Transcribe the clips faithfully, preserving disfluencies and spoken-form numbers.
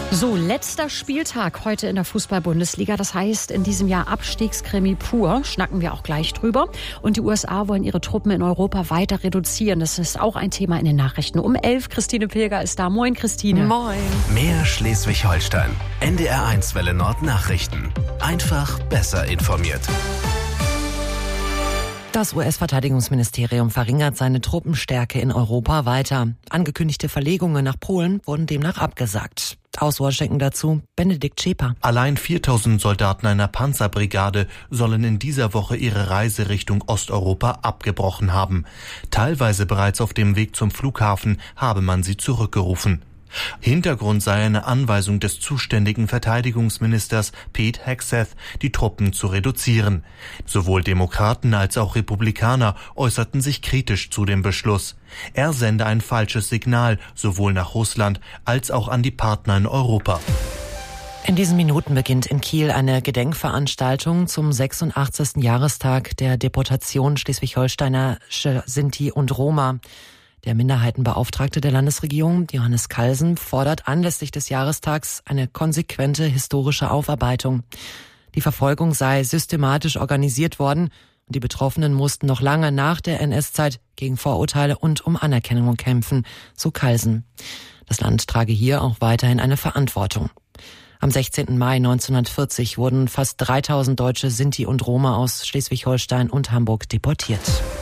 So, letzter Spieltag heute in der Fußball-Bundesliga. Das heißt, in diesem Jahr Abstiegskrimi pur. Schnacken wir auch gleich drüber. Und die U S A wollen ihre Truppen in Europa weiter reduzieren. Das ist auch ein Thema in den Nachrichten. Um elf, Christine Pilger ist da. Moin, Christine. Moin. Mehr Schleswig-Holstein. N D R eins Welle Nord Nachrichten. Einfach besser informiert. Das U S-Verteidigungsministerium verringert seine Truppenstärke in Europa weiter. Angekündigte Verlegungen nach Polen wurden demnach abgesagt. Aus Washington dazu Benedikt Schäper. Allein viertausend Soldaten einer Panzerbrigade sollen in dieser Woche ihre Reise Richtung Osteuropa abgebrochen haben. Teilweise bereits auf dem Weg zum Flughafen habe man sie zurückgerufen. Hintergrund sei eine Anweisung des zuständigen Verteidigungsministers Pete Hegseth, die Truppen zu reduzieren. Sowohl Demokraten als auch Republikaner äußerten sich kritisch zu dem Beschluss. Er sende ein falsches Signal sowohl nach Russland als auch an die Partner in Europa. In diesen Minuten beginnt in Kiel eine Gedenkveranstaltung zum sechsundachtzigsten Jahrestag der Deportation schleswig-holsteiner Sinti und Roma. Der Minderheitenbeauftragte der Landesregierung, Johannes Kalsen, fordert anlässlich des Jahrestags eine konsequente historische Aufarbeitung. Die Verfolgung sei systematisch organisiert worden und die Betroffenen mussten noch lange nach der N S-Zeit gegen Vorurteile und um Anerkennung kämpfen, so Kalsen. Das Land trage hier auch weiterhin eine Verantwortung. Am sechzehnten Mai neunzehnhundertvierzig wurden fast dreitausend Deutsche, Sinti und Roma aus Schleswig-Holstein und Hamburg deportiert.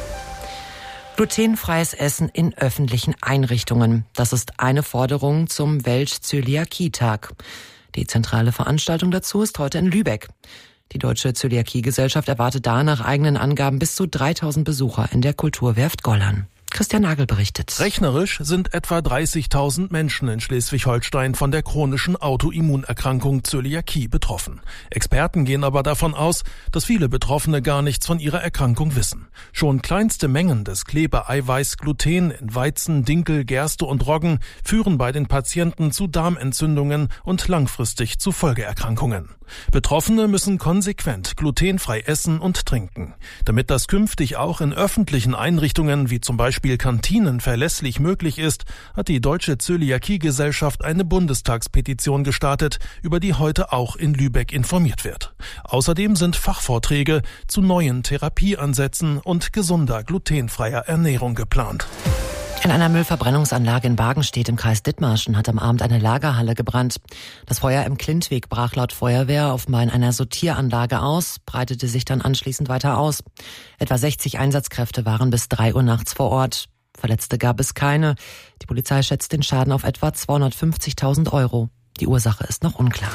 Glutenfreies Essen in öffentlichen Einrichtungen. Das ist eine Forderung zum Welt-Zöliakie-Tag. Die zentrale Veranstaltung dazu ist heute in Lübeck. Die Deutsche Zöliakie-Gesellschaft erwartet da nach eigenen Angaben bis zu dreitausend Besucher in der Kulturwerft Gollern. Christian Nagel berichtet. Rechnerisch sind etwa dreißigtausend Menschen in Schleswig-Holstein von der chronischen Autoimmunerkrankung Zöliakie betroffen. Experten gehen aber davon aus, dass viele Betroffene gar nichts von ihrer Erkrankung wissen. Schon kleinste Mengen des Klebeeiweiß Gluten in Weizen, Dinkel, Gerste und Roggen führen bei den Patienten zu Darmentzündungen und langfristig zu Folgeerkrankungen. Betroffene müssen konsequent glutenfrei essen und trinken. Damit das künftig auch in öffentlichen Einrichtungen wie zum Beispiel Kantinen verlässlich möglich ist, hat die Deutsche Zöliakie-Gesellschaft eine Bundestagspetition gestartet, über die heute auch in Lübeck informiert wird. Außerdem sind Fachvorträge zu neuen Therapieansätzen und gesunder glutenfreier Ernährung geplant. In einer Müllverbrennungsanlage in Bargenstedt im Kreis Dithmarschen hat am Abend eine Lagerhalle gebrannt. Das Feuer im Klintweg brach laut Feuerwehr offenbar in einer Sortieranlage aus, breitete sich dann anschließend weiter aus. Etwa sechzig Einsatzkräfte waren bis drei Uhr nachts vor Ort. Verletzte gab es keine. Die Polizei schätzt den Schaden auf etwa zweihundertfünfzigtausend Euro. Die Ursache ist noch unklar.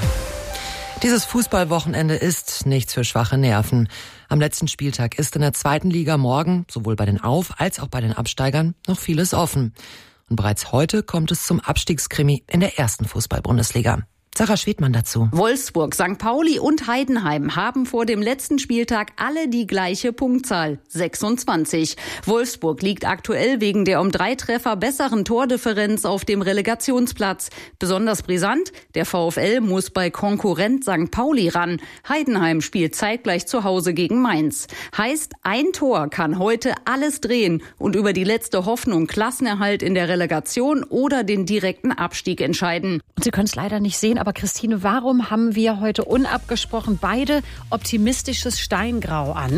Dieses Fußballwochenende ist nichts für schwache Nerven. Am letzten Spieltag ist in der zweiten Liga morgen, sowohl bei den Auf- als auch bei den Absteigern, noch vieles offen. Und bereits heute kommt es zum Abstiegskrimi in der ersten Fußball-Bundesliga. Sarah Schwedmann dazu. Wolfsburg, Sankt Pauli und Heidenheim haben vor dem letzten Spieltag alle die gleiche Punktzahl, sechsundzwanzig. Wolfsburg liegt aktuell wegen der um drei Treffer besseren Tordifferenz auf dem Relegationsplatz. Besonders brisant, der VfL muss bei Konkurrent Sankt Pauli ran. Heidenheim spielt zeitgleich zu Hause gegen Mainz. Heißt, ein Tor kann heute alles drehen und über die letzte Hoffnung Klassenerhalt in der Relegation oder den direkten Abstieg entscheiden. Und Sie können es leider nicht sehen, aber Christine, warum haben wir heute unabgesprochen beide optimistisches Steingrau an?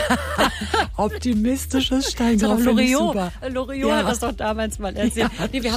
Optimistisches Steingrau, Loriot, super. Loriot Ja. hat das doch damals mal erzählt. Ja. Nee, wir haben